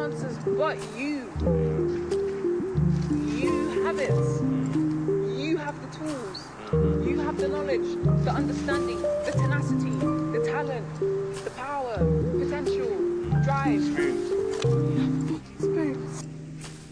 answers but you. You have it. You have the tools. You have the knowledge, the understanding, the tenacity, the talent, the power, potential, drive. Spoons.